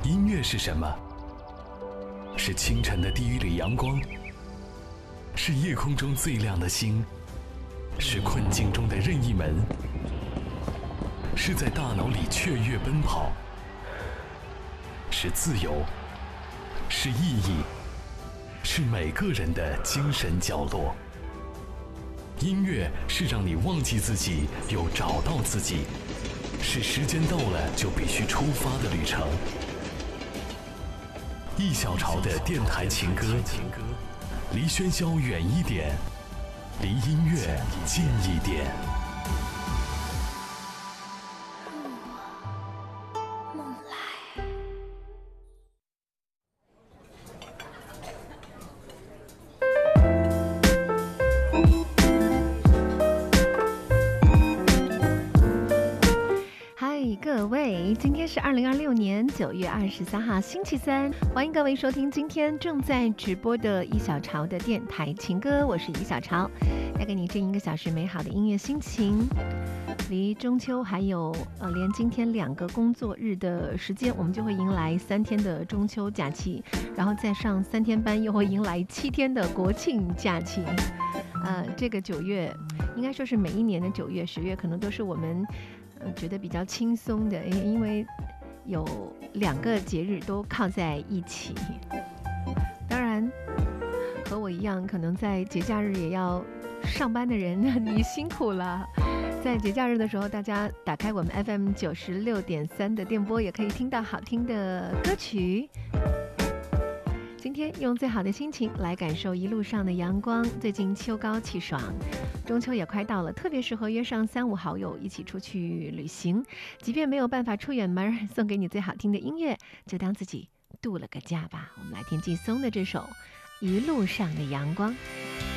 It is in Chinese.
音乐是什么？是清晨的第一缕阳光，是夜空中最亮的星，是困境中的任意门，是在大脑里雀跃奔跑，是自由，是意义，是每个人的精神角落。音乐是让你忘记自己又找到自己，是时间到了就必须出发的旅程。一小潮的电台情歌，离喧嚣远一点，离音乐近一点。 梦来。各位，今天是2026年9月23号星期三，欢迎各位收听今天正在直播的一小潮的电台情歌，我是一小潮，带给你这1个小时美好的音乐心情。离中秋还有连今天2个工作日的时间，我们就会迎来3天的中秋假期，然后再上3天班，又会迎来7天的国庆假期。这个9月应该说是每一年的9月、10月，可能都是我们觉得比较轻松的，因为有2个节日都靠在一起。当然和我一样可能在节假日也要上班的人，你辛苦了。在节假日的时候，大家打开我们 FM 96.3的电波，也可以听到好听的歌曲。今天用最好的心情来感受一路上的阳光，最近秋高气爽，中秋也快到了，特别适合约上3、5好友一起出去旅行。即便没有办法出远门，送给你最好听的音乐，就当自己度了个假吧。我们来听季松的这首《一路上的阳光》。